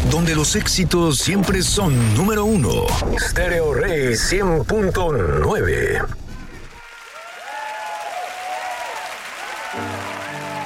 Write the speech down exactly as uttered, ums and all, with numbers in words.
donde los éxitos siempre son número uno. Stereo Rey cien punto nueve.